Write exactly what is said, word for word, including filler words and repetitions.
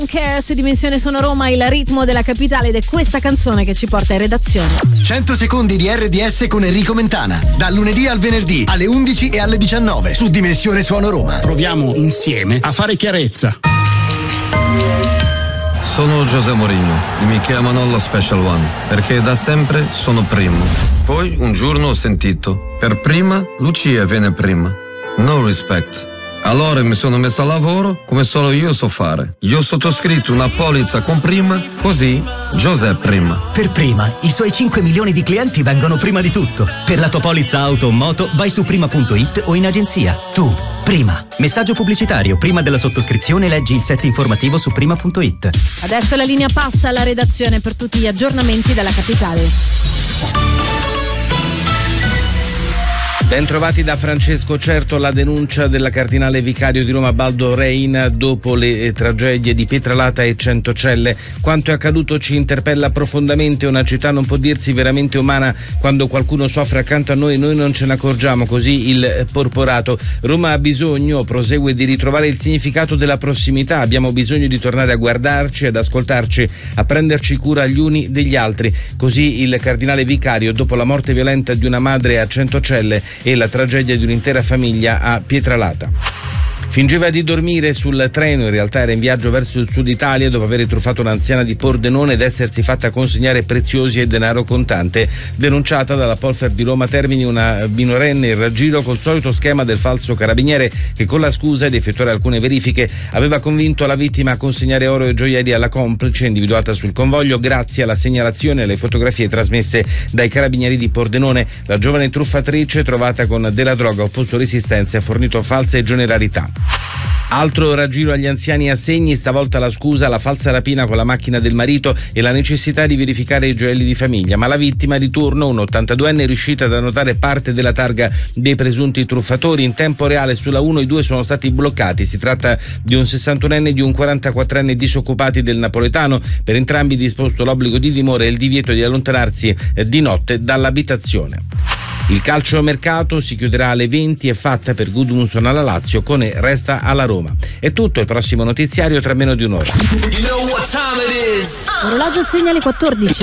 Care su Dimensione Sono Roma, il ritmo della capitale, ed è questa canzone che ci porta in redazione. cento secondi di R D S con Enrico Mentana, dal lunedì al venerdì alle undici e alle diciannove su Dimensione Suono Roma. Proviamo insieme a fare chiarezza. Sono José Mourinho e mi chiamano lo Special One perché da sempre sono primo. Poi un giorno ho sentito: per prima Lucia viene prima. No respect. Allora mi sono messo a lavoro come solo io so fare. Io ho sottoscritto una polizza con prima, così José prima. Per prima, i suoi cinque milioni di clienti vengono prima di tutto. Per la tua polizza auto o moto vai su prima punto it o in agenzia. Tu, prima. Messaggio pubblicitario. Prima della sottoscrizione leggi il set informativo su prima punto it. Adesso la linea passa alla redazione per tutti gli aggiornamenti dalla capitale. Ben trovati da Francesco. Certo, la denuncia della cardinale vicario di Roma Baldo Reina dopo le eh, tragedie di Pietralata e Centocelle. Quanto è accaduto ci interpella profondamente. Una città non può dirsi veramente umana quando qualcuno soffre accanto a noi e noi non ce ne accorgiamo, così il porporato. Roma ha bisogno, prosegue, di ritrovare il significato della prossimità. Abbiamo bisogno di tornare a guardarci, ad ascoltarci, a prenderci cura gli uni degli altri. Così il cardinale vicario dopo la morte violenta di una madre a Centocelle e la tragedia di un'intera famiglia a Pietralata. Fingeva di dormire sul treno, in realtà era in viaggio verso il sud Italia dopo aver truffato un'anziana di Pordenone ed essersi fatta consegnare preziosi e denaro contante. Denunciata dalla Polfer di Roma Termini una minorenne in raggiro col solito schema del falso carabiniere che, con la scusa di effettuare alcune verifiche, aveva convinto la vittima a consegnare oro e gioielli alla complice individuata sul convoglio. Grazie alla segnalazione e alle fotografie trasmesse dai carabinieri di Pordenone, la giovane truffatrice, trovata con della droga, ha opposto resistenza e ha fornito false generalità. Altro raggiro agli anziani assegni, stavolta la scusa, la falsa rapina con la macchina del marito e la necessità di verificare i gioielli di famiglia, ma la vittima di turno, un ottantaduenne, è riuscita ad annotare parte della targa dei presunti truffatori. In tempo reale sulla uno i due sono stati bloccati. Si tratta di un sessantunenne e di un quarantaquattrenne disoccupati del napoletano, per entrambi disposto l'obbligo di dimora e il divieto di allontanarsi di notte dall'abitazione. Il calciomercato si chiuderà alle venti, è fatta per Gudmundsson alla Lazio, Koné resta alla Roma. È tutto, il prossimo notiziario tra meno di un'ora. Orologio segna le quattordici.